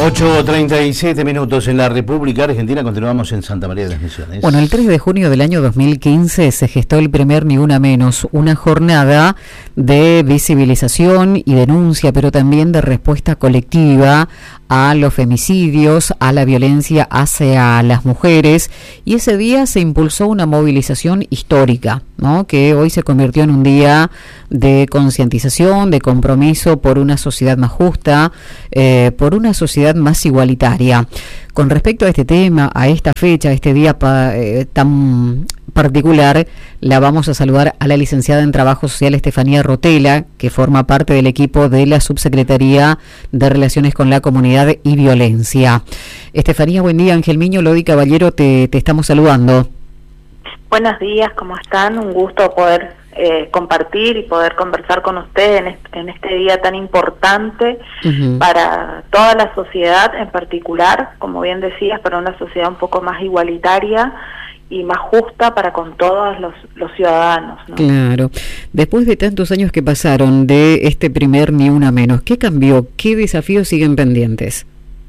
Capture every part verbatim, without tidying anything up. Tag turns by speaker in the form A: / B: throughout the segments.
A: ocho treinta y siete minutos en la República Argentina. Continuamos en Santa María de las Misiones.
B: Bueno, el tres de junio del año dos mil quince se gestó el primer Ni Una Menos, una jornada de visibilización y denuncia, pero también de respuesta colectiva a los femicidios, a la violencia hacia las mujeres, y ese día se impulsó una movilización histórica, ¿no?, que hoy se convirtió en un día de concientización, de compromiso por una sociedad más justa, eh, por una sociedad más igualitaria. Con respecto a este tema, a esta fecha, a este día pa, eh, tan particular, la vamos a saludar a la licenciada en Trabajo Social Estefanía Rotela, que forma parte del equipo de la Subsecretaría de Relaciones con la Comunidad y Violencia. Estefanía, buen día. Ángel Miño, Lodi Caballero, te, te estamos saludando.
C: Buenos días, ¿cómo están? Un gusto poder eh, compartir y poder conversar con ustedes en este, en este día tan importante uh-huh. para toda la sociedad, en particular, como bien decías, para una sociedad un poco más igualitaria y más justa para con todos los, los ciudadanos, ¿no?
B: Claro. Después de tantos años que pasaron de este primer Ni Una Menos, ¿qué cambió? ¿Qué desafíos siguen pendientes?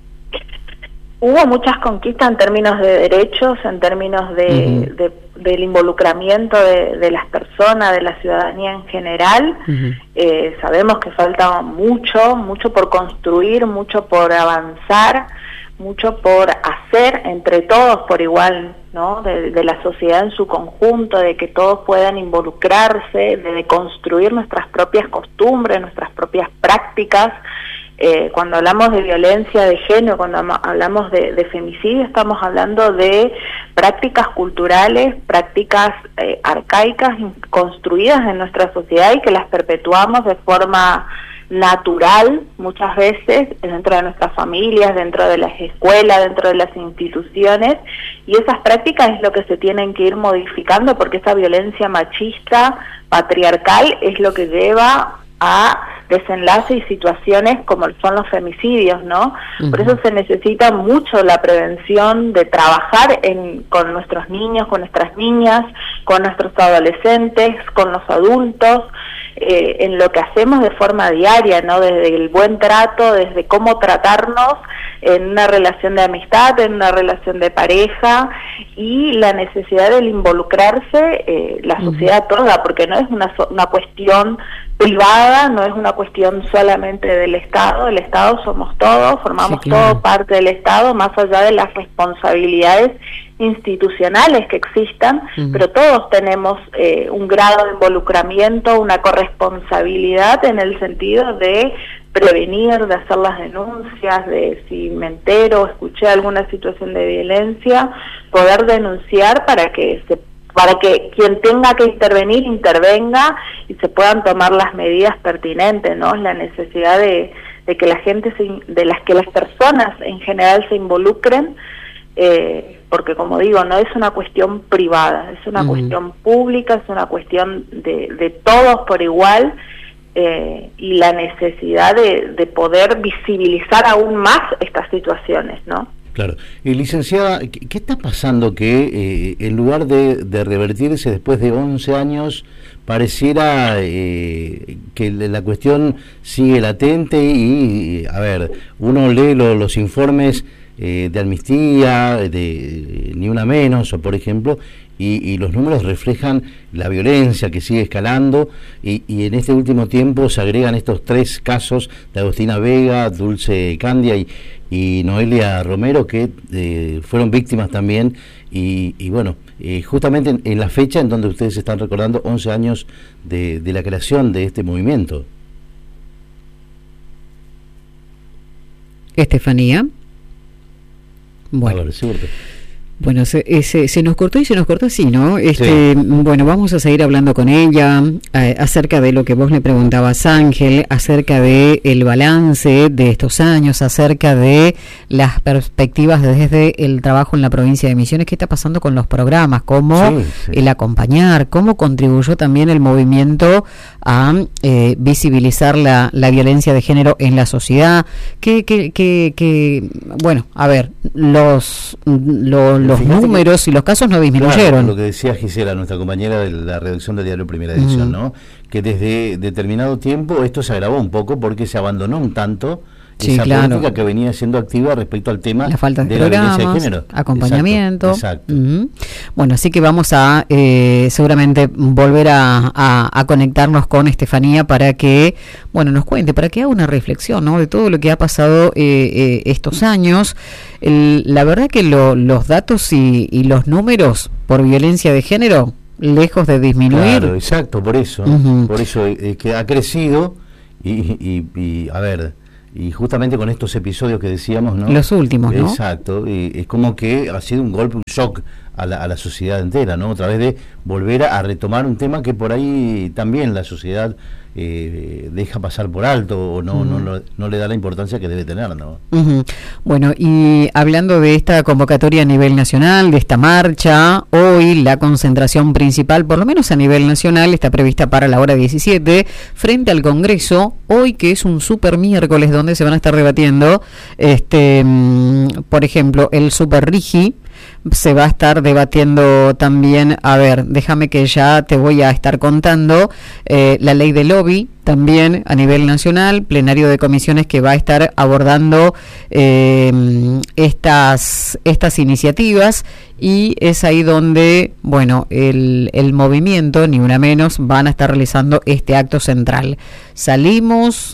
C: Hubo muchas conquistas en términos de derechos, en términos de, uh-huh. de del involucramiento de, de las personas, de la ciudadanía en general. Uh-huh. Eh, sabemos que falta mucho, mucho por construir, mucho por avanzar, mucho por hacer entre todos por igual, ¿no? De, de la sociedad en su conjunto, de que todos puedan involucrarse, de construir nuestras propias costumbres, nuestras propias prácticas. Eh, cuando hablamos de violencia de género, cuando hablamos de, de femicidio, estamos hablando de prácticas culturales, prácticas eh, arcaicas construidas en nuestra sociedad y que las perpetuamos de forma natural muchas veces dentro de nuestras familias, dentro de las escuelas, dentro de las instituciones, y esas prácticas es lo que se tienen que ir modificando, porque esa violencia machista, patriarcal, es lo que lleva a desenlace y situaciones como son los femicidios, ¿no? Uh-huh. Por eso se necesita mucho la prevención, de trabajar en, con nuestros niños, con nuestras niñas, con nuestros adolescentes, con los adultos, eh, en lo que hacemos de forma diaria, ¿no? Desde el buen trato, desde cómo tratarnos en una relación de amistad, en una relación de pareja, y la necesidad del involucrarse eh, la sociedad uh-huh. toda, porque no es una, una cuestión privada, no es una cuestión solamente del Estado. El Estado somos todos, formamos sí, claro. todo parte del Estado, más allá de las responsabilidades institucionales que existan, uh-huh. pero todos tenemos eh, un grado de involucramiento, una corresponsabilidad en el sentido de prevenir, de hacer las denuncias, de si me entero o escuché alguna situación de violencia, poder denunciar para que se para que quien tenga que intervenir, intervenga y se puedan tomar las medidas pertinentes, ¿no? La necesidad de, de que la gente, se, de las que las personas en general se involucren, eh, porque como digo, no es una cuestión privada, es una uh-huh. cuestión pública, es una cuestión de, de todos por igual, eh, y la necesidad de, de poder visibilizar aún más estas situaciones, ¿no?
A: Claro. Y licenciada, ¿qué está pasando que eh, en lugar de, de revertirse después de once años, pareciera eh, que la cuestión sigue latente y, a ver, uno lee lo, los informes eh, de Amnistía, de, de Ni Una Menos, o por ejemplo, y, y los números reflejan la violencia que sigue escalando, y, y en este último tiempo se agregan estos tres casos de Agustina Vega, Dulce Candia y y Noelia Romero, que eh, fueron víctimas también, y, y bueno, eh, justamente en, en la fecha en donde ustedes están recordando once años de, de la creación de este movimiento.
B: Estefanía. Bueno.
A: Ahora, seguro.
B: Bueno, se, se, se nos cortó y se nos cortó así, ¿no? Este, sí. Bueno, vamos a seguir hablando con ella eh, acerca de lo que vos le preguntabas, Ángel, acerca de el balance de estos años, acerca de las perspectivas desde el trabajo en la provincia de Misiones, qué está pasando con los programas, cómo sí, sí. el acompañar, cómo contribuyó también el movimiento a eh, visibilizar la, la violencia de género en la sociedad, que, que, que, que bueno, a ver, los... los los números que, y los casos no disminuyeron.
A: Claro, lo que decía Gisela, nuestra compañera de la redacción del diario Primera Edición, uh-huh. ¿no? Que desde determinado tiempo esto se agravó un poco porque se abandonó un tanto
B: sí,
A: esa
B: claro.
A: política que venía siendo activa respecto al tema
B: la falta de,
A: de
B: programas,
A: la violencia de género.
B: Acompañamiento.
A: Exacto. exacto.
B: Uh-huh. Bueno, así que vamos a eh, seguramente volver a, a, a conectarnos con Estefanía para que, bueno, nos cuente, para que haga una reflexión, ¿no?, de todo lo que ha pasado eh, eh, estos años. El, la verdad que lo, los datos y, y los números por violencia de género, lejos de disminuir.
A: Claro, exacto, por eso, uh-huh. por eso eh, que ha crecido y, y, y, a ver, y justamente con estos episodios que decíamos, ¿no?
B: Los últimos, ¿no?
A: Exacto, y es como que ha sido un golpe, un shock a la, a la sociedad entera, ¿no? Otra vez de volver a, a retomar un tema que por ahí también la sociedad eh, deja pasar por alto o no, uh-huh. no, no, no le da la importancia que debe tener, ¿no?
B: Uh-huh. Bueno, y hablando de esta convocatoria a nivel nacional, de esta marcha, hoy la concentración principal, por lo menos a nivel nacional, está prevista para la hora diecisiete, frente al Congreso, hoy que es un super miércoles donde se van a estar debatiendo, este, por ejemplo, el Super Rigi. Se va a estar debatiendo también, a ver, déjame que ya te voy a estar contando, eh, la ley de lobby, también a nivel nacional, plenario de comisiones que va a estar abordando eh, estas, estas iniciativas, y es ahí donde, bueno, el, el movimiento, ni una menos, van a estar realizando este acto central. Salimos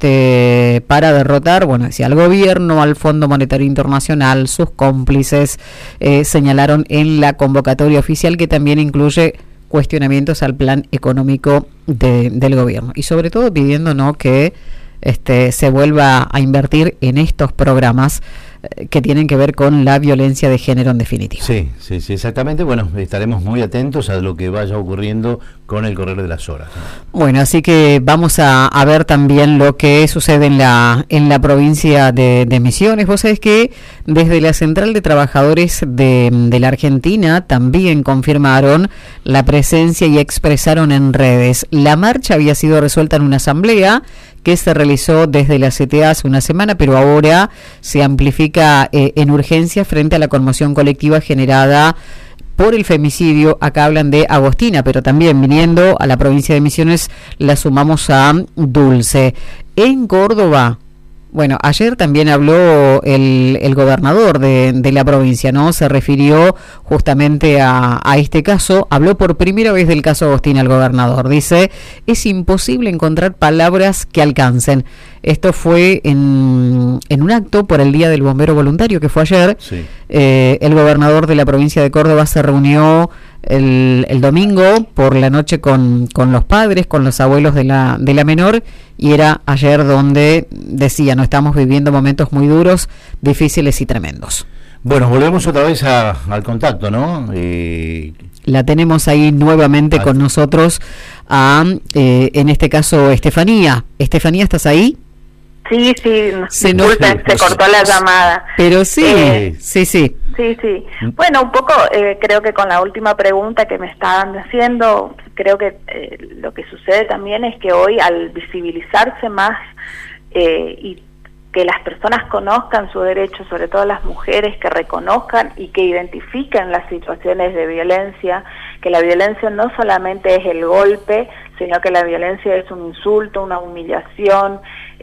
B: este, para derrotar, bueno, decía, al gobierno, al Fondo Monetario Internacional, sus cómplices, eh, señalaron en la convocatoria oficial, que también incluye cuestionamientos al plan económico de, del gobierno, y sobre todo pidiendo, ¿no?, que este, se vuelva a invertir en estos programas eh, que tienen que ver con la violencia de género en definitiva.
A: Sí, sí, sí, exactamente. Bueno, estaremos muy atentos a lo que vaya ocurriendo con el correr de las horas, ¿no?
B: Bueno, así que vamos a, a ver también lo que sucede en la en la provincia de, de Misiones. Vos sabés que desde la Central de Trabajadores de, de la Argentina también confirmaron la presencia y expresaron en redes. La marcha había sido resuelta en una asamblea que se realizó desde la C T A hace una semana, pero ahora se amplifica eh, en urgencia frente a la conmoción colectiva generada por el femicidio. Acá hablan de Agostina, pero también viniendo a la provincia de Misiones la sumamos a Dulce. En Córdoba, bueno, ayer también habló el, el gobernador de, de la provincia, ¿no? Se refirió justamente a, a este caso, habló por primera vez del caso Agostina el gobernador. Dice, es imposible encontrar palabras que alcancen. Esto fue en, en un acto por el Día del Bombero Voluntario, que fue ayer.
A: Sí.
B: Eh, el gobernador de la provincia de Córdoba se reunió el, el domingo por la noche con, con los padres, con los abuelos de la, de la menor, y era ayer donde decía, no, estamos viviendo momentos muy duros, difíciles y tremendos.
A: Bueno, volvemos otra vez a, al contacto, ¿no? Eh...
B: La tenemos ahí nuevamente ah, con nosotros, a, eh, en este caso, Estefanía. Estefanía, ¿estás ahí?
C: Sí, sí,
B: se,
C: disculpen,
B: no,
C: se cortó la llamada.
B: Pero sí,
C: eh,
B: sí, sí.
C: Sí, sí. Bueno, un poco eh, creo que con la última pregunta que me estaban haciendo, creo que eh, lo que sucede también es que hoy, al visibilizarse más eh, y que las personas conozcan su derecho, sobre todo las mujeres, que reconozcan y que identifiquen las situaciones de violencia, que la violencia no solamente es el golpe, sino que la violencia es un insulto, una humillación,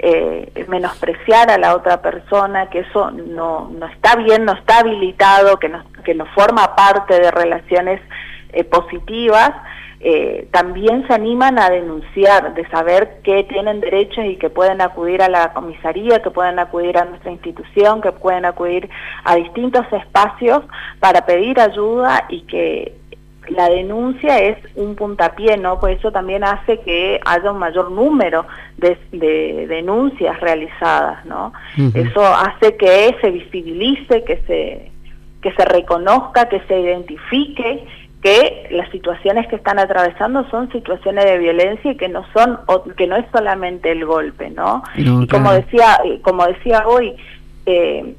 C: eh, menospreciar a la otra persona, que eso no, no está bien, no está habilitado, que no, que no forma parte de relaciones eh, positivas. Eh, también se animan a denunciar, de saber que tienen derechos y que pueden acudir a la comisaría, que pueden acudir a nuestra institución, que pueden acudir a distintos espacios para pedir ayuda, y que la denuncia es un puntapié, ¿no? Pues eso también hace que haya un mayor número de, de denuncias realizadas, ¿no? Uh-huh. Eso hace que se visibilice, que se, que se reconozca, que se identifique que las situaciones que están atravesando son situaciones de violencia y que no son, que no es solamente el golpe, ¿no? no y como claro. decía, como decía hoy, eh,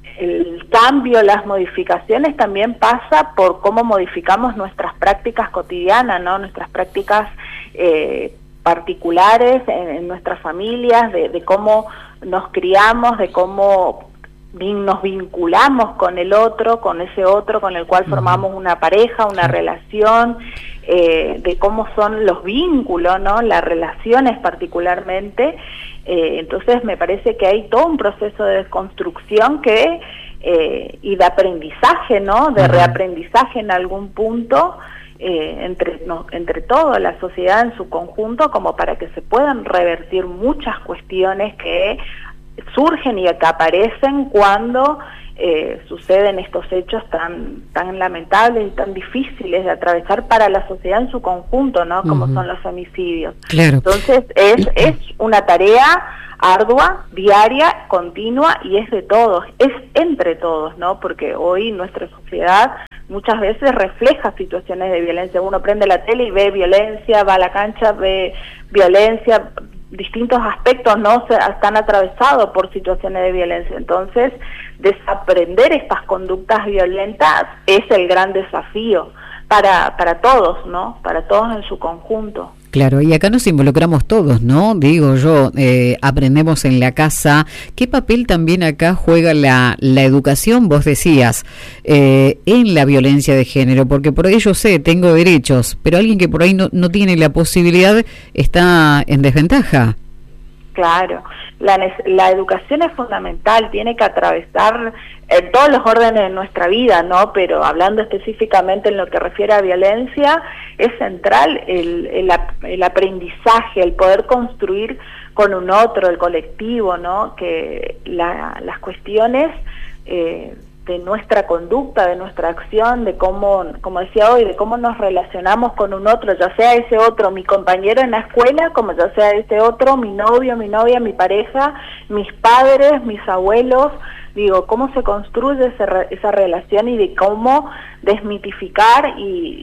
C: el cambio, las modificaciones también pasa por cómo modificamos nuestras prácticas cotidianas, ¿no? Nuestras prácticas eh, particulares en, en nuestras familias, de, de cómo nos criamos, de cómo nos vinculamos con el otro, con ese otro con el cual formamos una pareja, una relación, eh, de cómo son los vínculos, ¿no? Las relaciones particularmente. Eh, entonces me parece que hay todo un proceso de desconstrucción que eh, y de aprendizaje, ¿no? De reaprendizaje en algún punto, eh, entre, no, entre toda la sociedad en su conjunto, como para que se puedan revertir muchas cuestiones que surgen y que aparecen cuando eh, suceden estos hechos tan tan lamentables y tan difíciles de atravesar para la sociedad en su conjunto, ¿no? Como uh-huh. son los homicidios.
B: Claro.
C: Entonces es es una tarea ardua, diaria, continua, y es de todos, es entre todos, ¿no? Porque hoy nuestra sociedad muchas veces refleja situaciones de violencia. Uno prende la tele y ve violencia, va a la cancha, ve violencia, distintos aspectos no se, están atravesados por situaciones de violencia. Entonces, desaprender estas conductas violentas es el gran desafío para para todos, ¿no? Para todos en su conjunto.
B: Claro, y acá nos involucramos todos, ¿no? Digo yo, eh, aprendemos en la casa. ¿Qué papel también acá juega la, la educación, vos decías, eh, en la violencia de género? Porque por ahí yo sé, tengo derechos, pero alguien que por ahí no, no tiene la posibilidad está en desventaja.
C: Claro, la, la educación es fundamental, tiene que atravesar en todos los órdenes de nuestra vida, ¿no? Pero hablando específicamente en lo que refiere a violencia, es central el, el, el aprendizaje, el poder construir con un otro, el colectivo, ¿no? Que la, las cuestiones eh, de nuestra conducta, de nuestra acción, de cómo, como decía hoy, de cómo nos relacionamos con un otro, ya sea ese otro mi compañero en la escuela, como ya sea ese otro mi novio, mi novia, mi pareja, mis padres, mis abuelos. Digo, cómo se construye ese, esa relación y de cómo desmitificar y,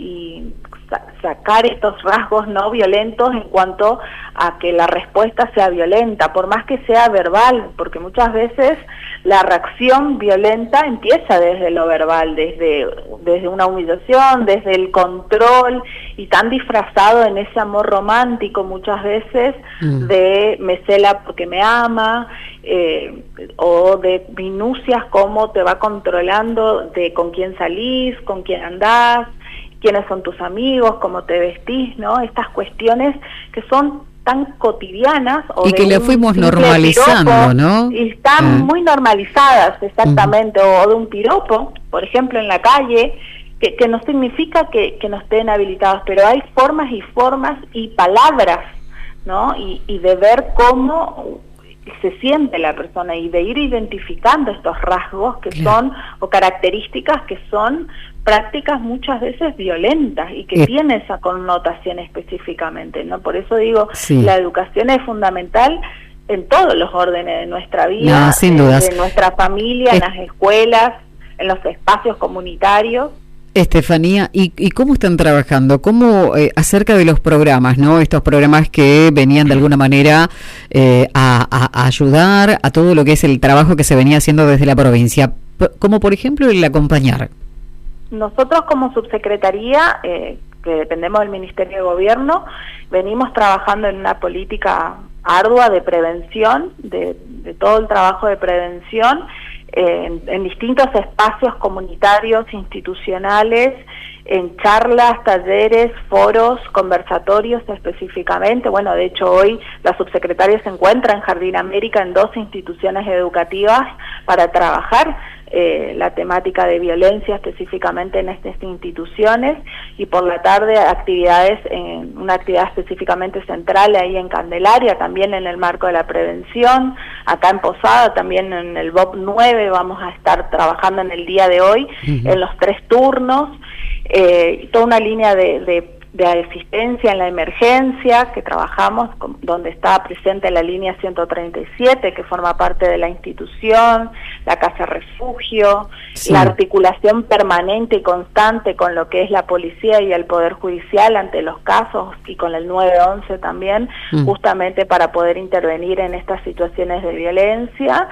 C: y sa sacar estos rasgos no violentos en cuanto a que la respuesta sea violenta, por más que sea verbal, porque muchas veces la reacción violenta empieza desde lo verbal, desde, desde una humillación, desde el control, y tan disfrazado en ese amor romántico muchas veces, mm. de me cela porque me ama, eh, o de minucias como te va controlando de con quién salís, con quién andás, quiénes son tus amigos, cómo te vestís, ¿no? Estas cuestiones que son tan cotidianas o
B: y que le fuimos normalizando, piropo, ¿no?
C: Y están ah. muy normalizadas, exactamente, uh-huh. o de un piropo, por ejemplo, en la calle, que, que no significa que, que no estén habilitados, pero hay formas y formas y palabras, ¿no? Y, y de ver cómo se siente la persona y de ir identificando estos rasgos que claro. son, o características que son prácticas muchas veces violentas y que eh. tiene esa connotación específicamente, ¿no? Por eso digo, sí. la educación es fundamental en todos los órdenes de nuestra vida,
B: no, sin dudas.
C: de nuestra familia, eh. en las escuelas, en los espacios comunitarios.
B: Estefanía, ¿y, y cómo están trabajando? ¿Cómo eh, acerca de los programas, no? Estos programas que venían de alguna manera eh, a, a, a ayudar a todo lo que es el trabajo que se venía haciendo desde la provincia, P- como por ejemplo el acompañar.
C: Nosotros como subsecretaría, eh, que dependemos del Ministerio de Gobierno, venimos trabajando en una política ardua de prevención, de, de todo el trabajo de prevención, eh, en, en distintos espacios comunitarios, institucionales, en charlas, talleres, foros, conversatorios específicamente. Bueno, de hecho hoy la subsecretaria se encuentra en Jardín América en dos instituciones educativas para trabajar Eh, la temática de violencia específicamente en estas instituciones, y por la tarde actividades, en una actividad específicamente central ahí en Candelaria, también en el marco de la prevención. Acá en Posada, también en el B O P nueve, vamos a estar trabajando en el día de hoy, uh-huh. en los tres turnos, eh, toda una línea de, de de asistencia en la emergencia que trabajamos, con, donde está presente la línea ciento treinta y siete, que forma parte de la institución, la casa refugio, sí. la articulación permanente y constante con lo que es la policía y el Poder Judicial ante los casos, y con el nueve once también, mm. justamente para poder intervenir en estas situaciones de violencia,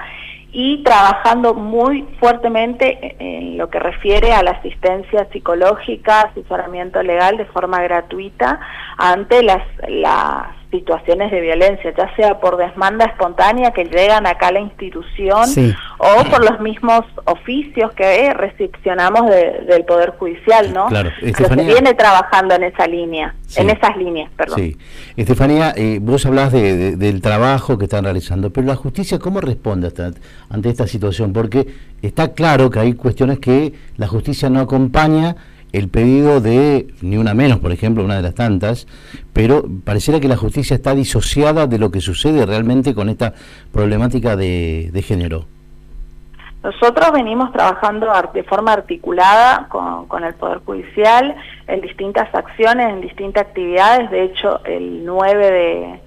C: y trabajando muy fuertemente en lo que refiere a la asistencia psicológica, asesoramiento legal de forma gratuita ante las, las situaciones de violencia, ya sea por demanda espontánea que llegan acá a la institución, sí, o por los mismos oficios que recepcionamos de, del Poder Judicial, ¿no?
A: Claro.
C: Estefanía, se viene trabajando en esa línea, sí, en esas líneas, perdón.
A: Sí. Estefanía, eh, vos hablás de, de, del trabajo que están realizando, pero la justicia, ¿cómo responde hasta, ante esta situación? Porque está claro que hay cuestiones que la justicia no acompaña el pedido de Ni Una Menos, por ejemplo, una de las tantas, pero pareciera que la justicia está disociada de lo que sucede realmente con esta problemática de, de género.
C: Nosotros venimos trabajando de forma articulada con, con el Poder Judicial en distintas acciones, en distintas actividades. De hecho, el nueve de,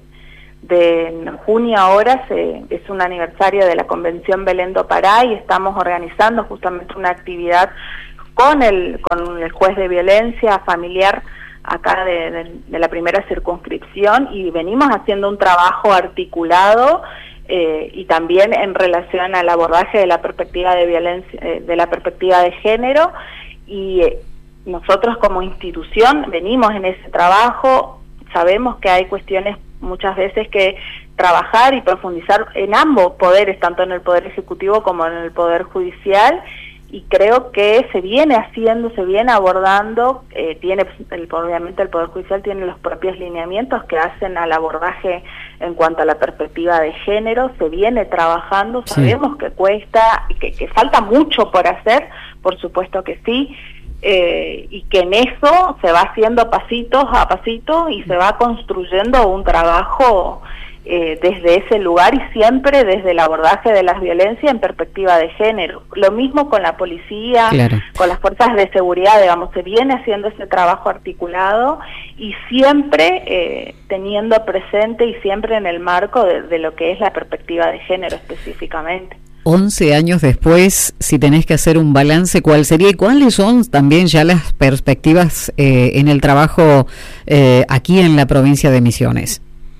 C: de junio ahora se, es un aniversario de la Convención Belén do Pará y estamos organizando justamente una actividad con el con el juez de violencia familiar acá de, de, de la primera circunscripción, y venimos haciendo un trabajo articulado eh, y también en relación al abordaje de la perspectiva de violencia, eh, de la perspectiva de género, y eh, nosotros como institución venimos en ese trabajo. Sabemos que hay cuestiones muchas veces que trabajar y profundizar en ambos poderes, tanto en el Poder Ejecutivo como en el Poder Judicial, y creo que se viene haciendo, se viene abordando, eh, tiene el, obviamente el Poder Judicial tiene los propios lineamientos que hacen al abordaje en cuanto a la perspectiva de género, se viene trabajando, sí, sabemos que cuesta, y que, que falta mucho por hacer, por supuesto que sí, eh, y que en eso se va haciendo pasitos a pasito y se va construyendo un trabajo Eh, desde ese lugar y siempre desde el abordaje de las violencias en perspectiva de género. Lo mismo con la policía, claro, con las fuerzas de seguridad, digamos, se viene haciendo ese trabajo articulado y siempre eh, teniendo presente y siempre en el marco de, de lo que es la perspectiva de género específicamente.
B: once años después, si tenés que hacer un balance, ¿cuál sería y cuáles son también ya las perspectivas eh, en el trabajo eh, aquí en la provincia de Misiones?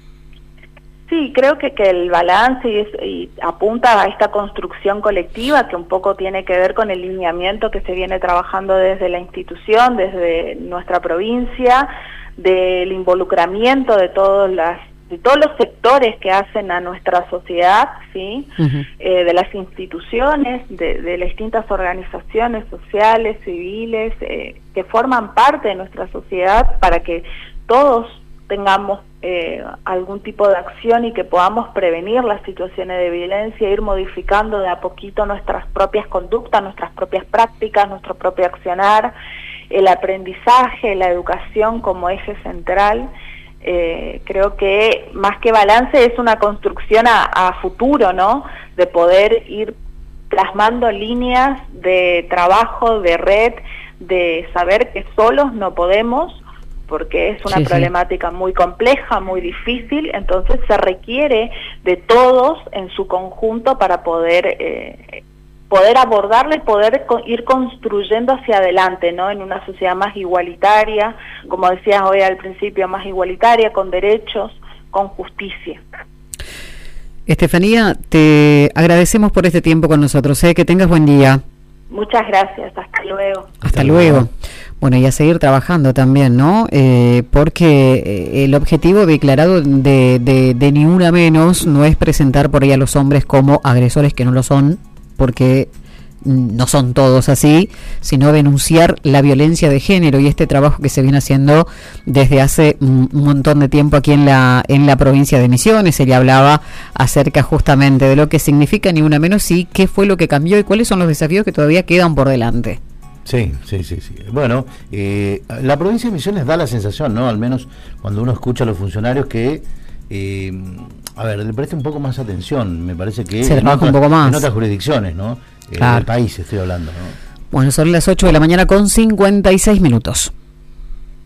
C: Sí, creo que, que el balance y, es, y apunta a esta construcción colectiva que un poco tiene que ver con el lineamiento que se viene trabajando desde la institución, desde nuestra provincia, del involucramiento de todos las de todos los sectores que hacen a nuestra sociedad, sí, uh-huh, eh, de las instituciones, de, de las distintas organizaciones sociales, civiles, eh, que forman parte de nuestra sociedad para que todos tengamos eh, algún tipo de acción y que podamos prevenir las situaciones de violencia, ir modificando de a poquito nuestras propias conductas, nuestras propias prácticas, nuestro propio accionar, el aprendizaje, la educación como eje central. Eh, creo que más que balance es una construcción a, a futuro, ¿no? De poder ir plasmando líneas de trabajo, de red, de saber que solos no podemos, porque es una sí, problemática sí. muy compleja, muy difícil, entonces se requiere de todos en su conjunto para poder eh, poder abordarla y poder co- ir construyendo hacia adelante, ¿no? En una sociedad más igualitaria, como decías hoy al principio, más igualitaria, con derechos, con justicia.
B: Estefanía, te agradecemos por este tiempo con nosotros, ¿eh? Que tengas buen día.
C: Muchas gracias, hasta luego.
B: Hasta, hasta luego. luego. Bueno, y a seguir trabajando también, ¿no? Eh, porque eh, el objetivo declarado de, de, de Ni Una Menos no es presentar por ahí a los hombres como agresores, que no lo son, porque no son todos así, sino denunciar la violencia de género y este trabajo que se viene haciendo desde hace un montón de tiempo aquí en la en la provincia de Misiones. Ella hablaba acerca justamente de lo que significa Ni Una Menos y qué fue lo que cambió y cuáles son los desafíos que todavía quedan por delante.
A: Sí, sí, sí, sí. Bueno, eh, la provincia de Misiones da la sensación, ¿no? Al menos cuando uno escucha a los funcionarios que eh, a ver, le preste un poco más atención, me parece que
B: se trabaja un poco más
A: en otras jurisdicciones, ¿no? Eh, claro. Del país estoy hablando, ¿no?
B: Bueno, son las ocho de la mañana con cincuenta y seis minutos.